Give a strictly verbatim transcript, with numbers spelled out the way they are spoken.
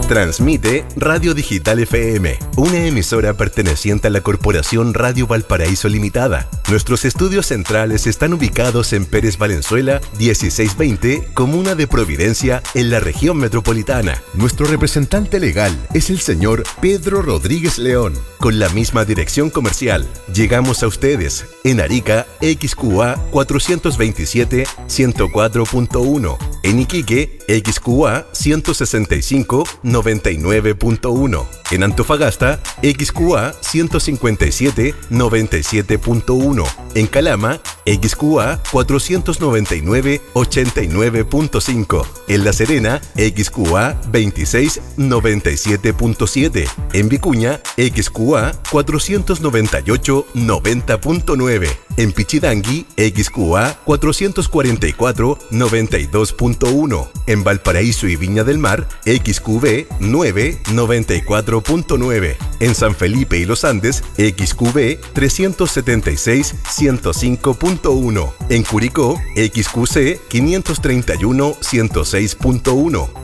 Transmite Radio Digital F M, una emisora perteneciente a la Corporación Radio Valparaíso Limitada. Nuestros estudios centrales están ubicados en Pérez Valenzuela dieciséis veinte, Comuna de Providencia, en la región metropolitana. Nuestro representante legal es el señor Pedro Rodríguez León. Con la misma dirección comercial, llegamos a ustedes en Arica, X Q A cuatrocientos veintisiete ciento cuatro punto uno, en Iquique, X Q A ciento sesenta y cinco noventa y nueve punto uno, en Antofagasta, X Q A ciento cincuenta y siete noventa y siete punto uno, en Calama, X Q A cuatrocientos noventa y nueve ochenta y nueve punto cinco, en La Serena, X Q A veintiséis noventa y siete punto siete, en Vicuña, X Q A cuatrocientos noventa y ocho noventa punto nueve, en Pichidangui, X Q A cuatrocientos cuarenta y cuatro noventa y dos punto uno, en Valparaíso y Viña del Mar, X Q V nueve noventa y cuatro punto nueve, en San Felipe y Los Andes, X Q V trescientos setenta y seis ciento cinco punto uno, en Curicó, X Q C quinientos treinta y uno ciento seis punto uno,